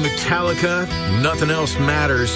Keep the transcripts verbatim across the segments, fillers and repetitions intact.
Metallica, Nothing Else Matters.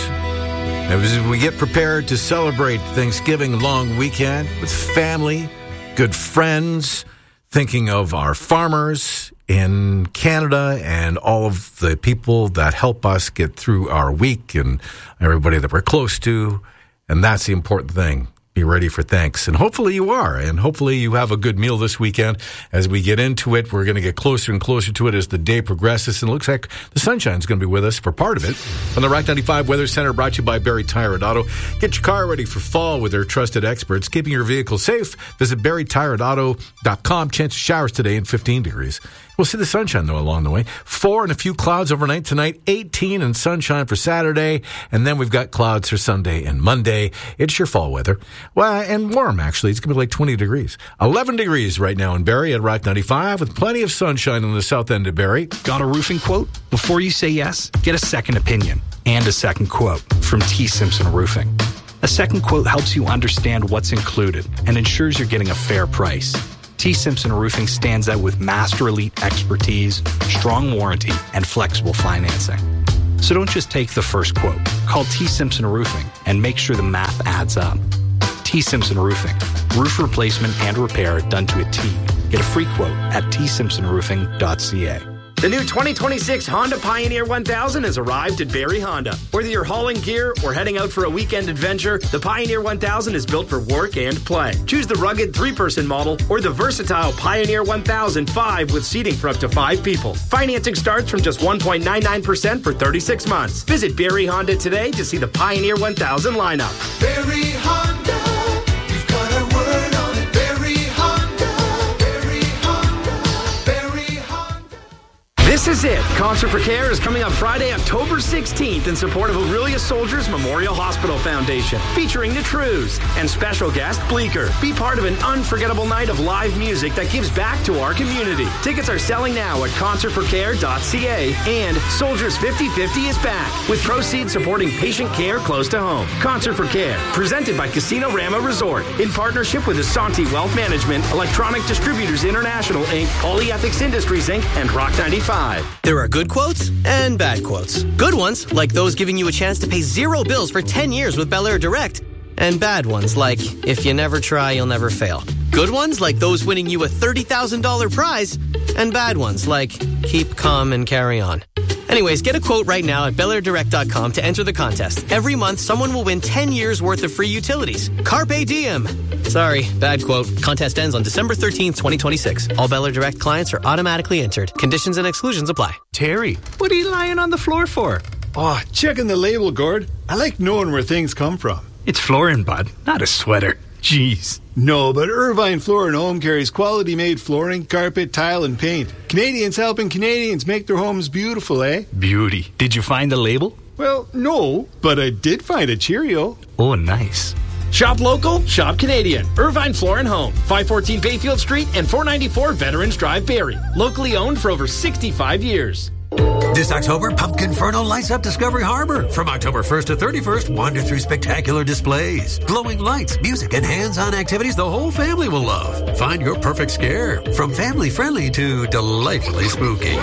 As we get prepared to celebrate Thanksgiving long weekend with family, good friends, thinking of our farmers in Canada and all of the people that help us get through our week and everybody that we're close to. And that's the important thing. Be ready for thanks. And hopefully you are. And hopefully you have a good meal this weekend. As we get into it, we're going to get closer and closer to it as the day progresses. And it looks like the sunshine's going to be with us for part of it. From the Rock ninety-five Weather Center, brought to you by Barrie Tire and Auto. Get your car ready for fall with their trusted experts. Keeping your vehicle safe, visit barrie tire and auto dot com. Chance of showers today in fifteen degrees. We'll see the sunshine, though, along the way. Four and a few clouds overnight tonight. eighteen and sunshine for Saturday. And then we've got clouds for Sunday and Monday. It's your fall weather. Well, and warm, actually. It's going to be like twenty degrees. eleven degrees right now in Barrie at Rock ninety-five with plenty of sunshine on the south end of Barrie. Got a roofing quote? Before you say yes, get a second opinion and a second quote from T. Simpson Roofing. A second quote helps you understand what's included and ensures you're getting a fair price. T. Simpson Roofing stands out with Master Elite expertise, strong warranty, and flexible financing. So don't just take the first quote. Call T. Simpson Roofing and make sure the math adds up. T. Simpson Roofing. Roof replacement and repair done to a T. Get a free quote at t simpson roofing dot c a. The new twenty twenty-six Honda Pioneer one thousand has arrived at Barrie Honda. Whether you're hauling gear or heading out for a weekend adventure, the Pioneer one thousand is built for work and play. Choose the rugged three-person model or the versatile Pioneer one thousand five with seating for up to five people. Financing starts from just one point nine nine percent for thirty-six months. Visit Barrie Honda today to see the Pioneer one thousand lineup. Barrie Honda. You've got a word on it. Barrie Honda. Barrie Honda. Barrie Honda. This is it. Concert for Care is coming up Friday, October sixteenth in support of Orillia Soldiers Memorial Hospital Foundation, featuring the Trews and special guest Bleecker. Be part of an unforgettable night of live music that gives back to our community. Tickets are selling now at concert for care dot c a, and Soldiers fifty fifty is back, with proceeds supporting patient care close to home. Concert for Care, presented by Casino Rama Resort, in partnership with Asante Wealth Management, Electronic Distributors International, Incorporated, Polyethics Industries, Incorporated, and Rock ninety-five. There are good quotes and bad quotes. Good ones, like those giving you a chance to pay zero bills for ten years with Bel Air Direct. And bad ones, like, if you never try, you'll never fail. Good ones, like those winning you a thirty thousand dollars prize. And bad ones, like, keep calm and carry on. Anyways, get a quote right now at bel air direct dot com to enter the contest. Every month, someone will win ten years worth of free utilities. Carpe diem. Sorry, bad quote. Contest ends on December thirteenth, twenty twenty-six. All Bel Air Direct clients are automatically entered. Conditions and exclusions apply. Terry, what are you lying on the floor for? Oh, checking the label, Gord. I like knowing where things come from. It's flooring, bud, not a sweater. Jeez. No, but Irvine Floor and Home carries quality-made flooring, carpet, tile, and paint. Canadians helping Canadians make their homes beautiful, eh? Beauty. Did you find the label? Well, no, but I did find a Cheerio. Oh, nice. Shop local, shop Canadian. Irvine Floor and Home, five fourteen Bayfield Street and four ninety-four Veterans Drive, Barrie. Locally owned for over sixty-five years. This October, Pumpkinferno lights up Discovery Harbor. From October first to thirty-first, wander through spectacular displays, glowing lights, music, and hands-on activities the whole family will love. Find your perfect scare, from family-friendly to delightfully spooky.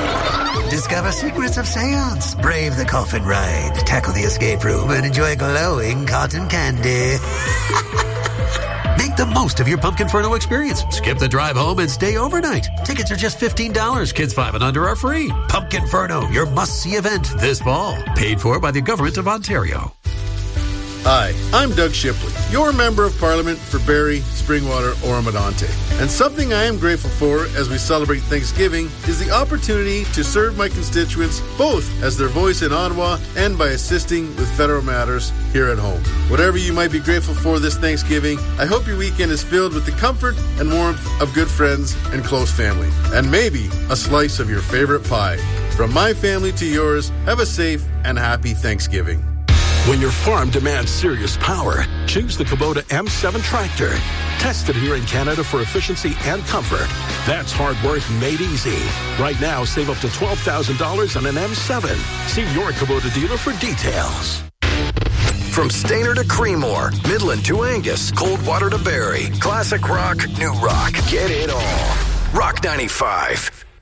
Discover secrets of seance, brave the coffin ride, tackle the escape room, and enjoy glowing cotton candy. Make the most of your Pumpkinferno experience. Skip the drive home and stay overnight. Tickets are just fifteen dollars. Kids five and under are free. Pumpkinferno, your must-see event this fall. Paid for by the Government of Ontario. Hi, I'm Doug Shipley, your Member of Parliament for Barrie, Springwater, Oro-Medonte. And something I am grateful for as we celebrate Thanksgiving is the opportunity to serve my constituents both as their voice in Ottawa and by assisting with federal matters here at home. Whatever you might be grateful for this Thanksgiving, I hope your weekend is filled with the comfort and warmth of good friends and close family. And maybe a slice of your favorite pie. From my family to yours, have a safe and happy Thanksgiving. When your farm demands serious power, choose the Kubota M seven tractor. Tested here in Canada for efficiency and comfort. That's hard work made easy. Right now, save up to twelve thousand dollars on an M seven. See your Kubota dealer for details. From Stayner to Creemore, Midland to Angus, Coldwater to Barrie, classic rock, new rock. Get it all. Rock ninety-five.